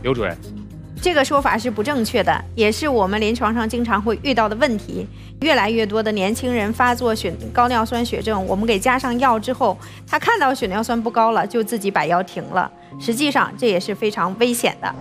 刘主任， 这个说法是不正确的，也是我们临床上经常会遇到的问题。越来越多的年轻人发作高尿酸血症，我们给加上药之后，他看到血尿酸不高了，就自己把药停了。实际上这也是非常危险的。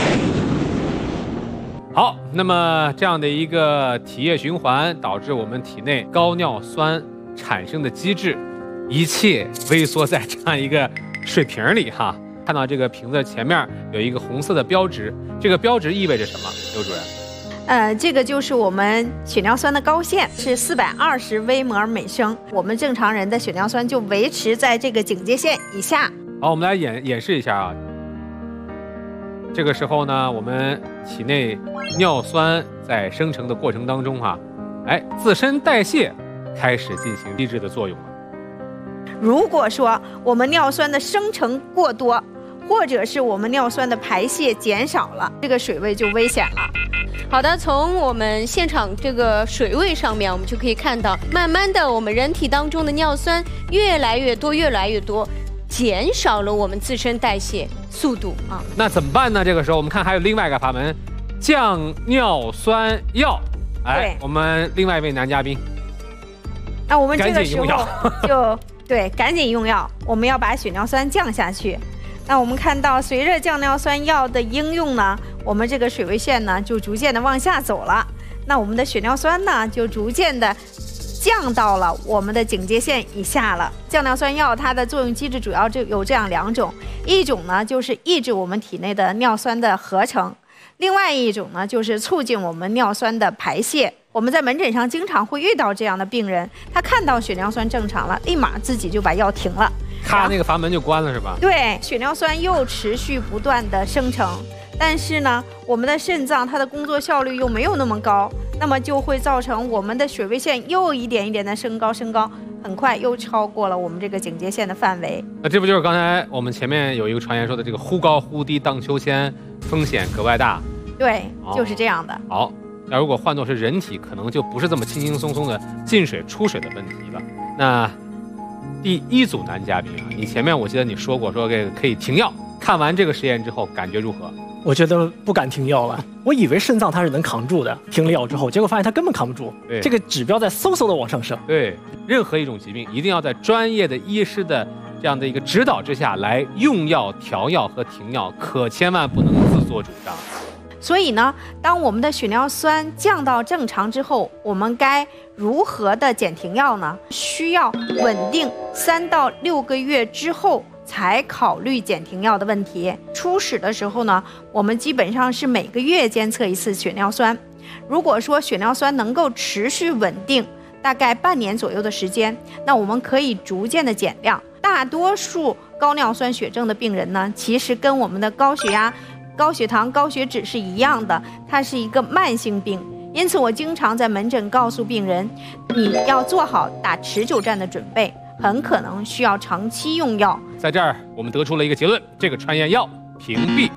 好，那么这样的一个体液循环导致我们体内高尿酸产生的机制，一切微缩在这样一个水瓶里哈。看到这个瓶子前面有一个红色的标志，这个标志意味着什么？刘主任？ 这个就是我们血尿酸的高线是420微摩尔每升，我们正常人的血尿酸就维持在这个警戒线以下。 好，我们来演示一下啊。这个时候呢，我们体内尿酸在生成的过程当中自身代谢开始进行抑制的作用了。 如果说我们尿酸的生成过多，或者是我们尿酸的排泄减少了，这个水位就危险了。 好的，从我们现场这个水位上面，我们就可以看到，慢慢的我们人体当中的尿酸越来越多，减少了我们自身代谢速度啊。 那怎么办呢？这个时候我们看还有另外一个法门，降尿酸药。我们另外一位男嘉宾， 那我们这个时候就赶紧用药，我们要把血尿酸降下去。那我们看到，随着降尿酸药的应用呢，我们这个水位线呢就逐渐的往下走了。那我们的血尿酸呢就逐渐的降到了我们的警戒线以下了。降尿酸药它的作用机制主要有这样2种，一种呢就是抑制我们体内的尿酸的合成，另外一种呢就是促进我们尿酸的排泄。我们在门诊上经常会遇到这样的病人，他看到血尿酸正常了，立马自己就把药停了， 咔，那个阀门就关了是吧？ 对，血尿酸又持续不断的生成，但是呢，我们的肾脏它的工作效率又没有那么高，那么就会造成我们的水位线又一点一点的升高，很快又超过了我们这个警戒线的范围。 那这不就是刚才我们前面有一个传言说的这个忽高忽低荡秋千，风险格外大？ 对，就是这样的。 好。那如果换作是人体，可能就不是这么轻轻松松的进水出水的问题了。那第1组男嘉宾你前面我记得你说过，说这个可以停药。看完这个实验之后，感觉如何？ 我觉得不敢停药了。我以为肾脏它是能扛住的，停了药之后，结果发现它根本扛不住。这个指标在嗖嗖的往上升。 对，任何一种疾病一定要在专业的医师的这样的一个指导之下来用药、调药和停药，可千万不能自作主张。 所以呢，当我们的血尿酸降到正常之后，我们该如何的减停药呢？需要稳定3到6个月之后才考虑减停药的问题。初始的时候呢，我们基本上是每个月监测一次血尿酸。如果说血尿酸能够持续稳定，大概半年左右的时间，那我们可以逐渐的减量。大多数高尿酸血症的病人呢，其实跟我们的高血压、高血糖、高血脂是一样的，它是一个慢性病。因此我经常在门诊告诉病人，你要做好打持久战的准备，很可能需要长期用药。 在这儿我们得出了一个结论，这个传言药屏蔽。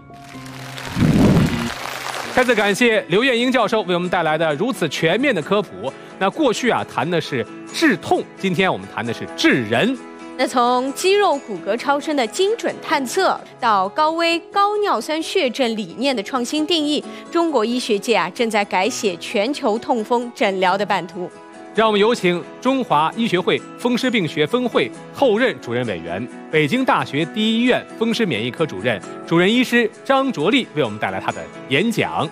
再次感谢刘彦英教授为我们带来的如此全面的科普。那过去谈的是治痛，今天我们谈的是治人。 那从肌肉骨骼超声的精准探测到高危高尿酸血症理念的创新定义，中国医学界正在改写全球痛风诊疗的版图。 让我们有请中华医学会风湿病学分会后任主任委员、北京大学第一医院风湿免疫科主任、主任医师张卓丽为我们带来他的演讲。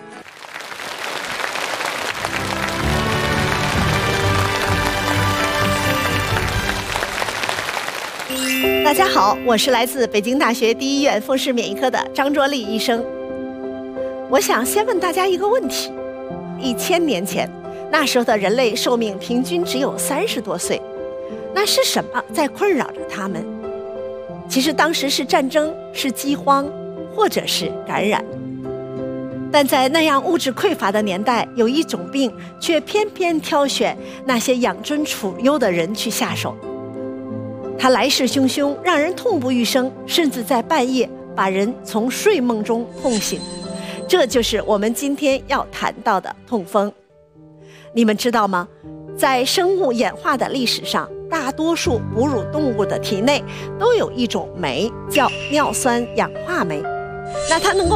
大家好，我是来自北京大学第一医院风湿免疫科的张卓丽医生。我想先问大家一个问题：1000年前，那时候的人类寿命平均只有30多岁，那是什么在困扰着他们？其实当时是战争，是饥荒，或者是感染。但在那样物质匮乏的年代，有一种病却偏偏挑选那些养尊处优的人去下手。它来势汹汹，让人痛不欲生，甚至在半夜把人从睡梦中痛醒。这就是我们今天要谈到的痛风。你们知道吗？在生物演化的历史上，大多数哺乳动物的体内都有一种酶，叫尿酸氧化酶。那它能够